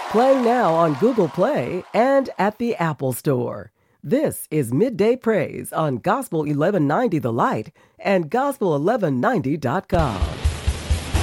Playing now on Google Play and at the Apple Store. This is Midday Praise on Gospel 1190 The Light and Gospel1190.com.